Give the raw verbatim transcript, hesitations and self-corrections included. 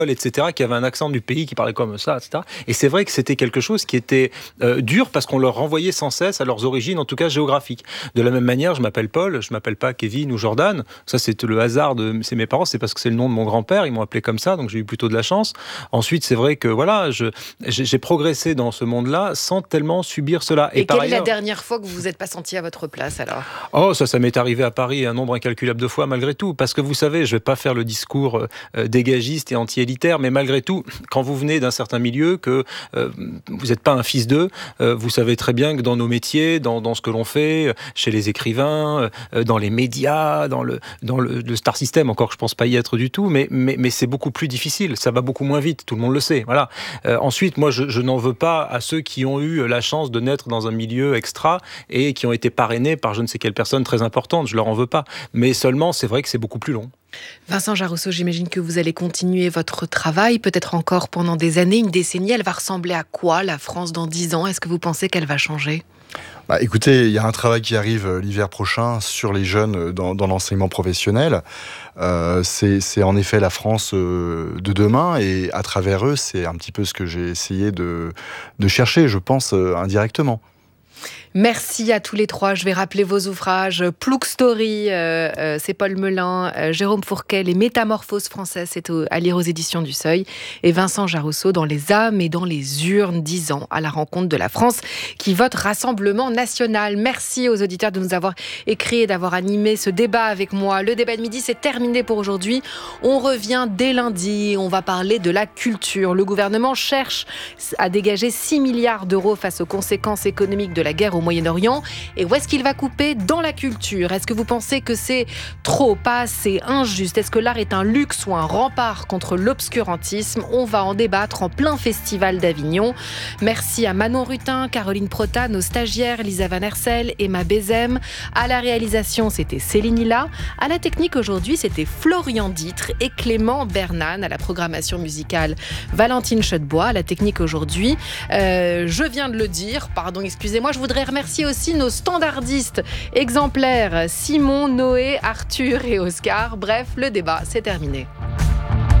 et cetera, qui avaient un accent du pays, qui parlaient comme ça, et cetera. Et c'est vrai que c'était quelque chose qui était euh, dur parce qu'on leur renvoyait sans cesse à leurs origines, en tout cas géographiques. De la même manière, je m'appelle Paul, je m'appelle pas Kevin ou Jordan. Ça, c'est le hasard de c'est mes parents, c'est parce que c'est le nom de mon grand-père, ils m'ont appelé comme ça, donc j'ai eu plutôt de la chance. Ensuite, c'est vrai que voilà, je, j'ai, j'ai progressé dans ce monde-là sans tellement subir cela. Et, et par quelle ailleurs, est la dernière fois que vous vous êtes pas senti à votre place alors? Oh, ça, ça m'est arrivé à Paris un nombre incalculable de fois malgré tout. Parce que vous savez, je vais pas faire le discours euh, dégagiste et anti-élitaire, mais malgré tout, quand vous venez d'un certain milieu, que euh, vous n'êtes pas un fils d'eux, euh, vous savez très bien que dans nos métiers, dans, dans ce que l'on fait, chez les écrivains, euh, dans les médias, dans le, dans le, le star system, encore que je pense pas y être du tout, mais, mais, mais c'est beaucoup plus difficile, ça va beaucoup moins vite, tout le monde le sait. Voilà. Euh, ensuite, moi, je, je n'en veux pas à ceux qui ont eu la chance de naître dans un milieu extra et qui ont été parrainés par je ne sais quelle personne très importante, je leur en veux pas. Mais seulement, c'est vrai que c'est beaucoup plus long. Vincent Jarousseau, j'imagine que vous allez continuer votre travail, peut-être encore pendant des années, une décennie. Elle va ressembler à quoi, la France, dans dix ans? Est-ce que vous pensez qu'elle va changer? Bah, écoutez, il y a un travail qui arrive l'hiver prochain sur les jeunes dans, dans l'enseignement professionnel. Euh, c'est, c'est en effet la France euh, de demain, et à travers eux, c'est un petit peu ce que j'ai essayé de, de chercher, je pense, euh, indirectement. Merci à tous les trois. Je vais rappeler vos ouvrages. Plouc Story, euh, euh, c'est Paul Melun. Euh, Jérôme Fourquet, Les Métamorphoses françaises, c'est au, à lire aux éditions du Seuil. Et Vincent Jarousseau, Dans les âmes et dans les urnes, dix ans à la rencontre de la France qui vote Rassemblement national. Merci aux auditeurs de nous avoir écrit et d'avoir animé ce débat avec moi. Le débat de midi, c'est terminé pour aujourd'hui. On revient dès lundi. On va parler de la culture. Le gouvernement cherche à dégager six milliards d'euros face aux conséquences économiques de la guerre au Moyen-Orient. Et où est-ce qu'il va couper? Dans la culture. Est-ce que vous pensez que c'est trop, pas assez, injuste? Est-ce que l'art est un luxe ou un rempart contre l'obscurantisme? On va en débattre en plein festival d'Avignon. Merci à Manon Rutin, Caroline Protat, nos stagiaires, Lisa Van Hersel, Emma Bézem. À la réalisation, c'était Céline Hilla. À la technique aujourd'hui, c'était Florian Ditre et Clément Bernan. À la programmation musicale, Valentine Chodebois. À la technique aujourd'hui, euh, je viens de le dire, pardon, excusez-moi, je voudrais remercier aussi nos standardistes exemplaires, Simon, Noé, Arthur et Oscar. Bref, le débat, c'est terminé.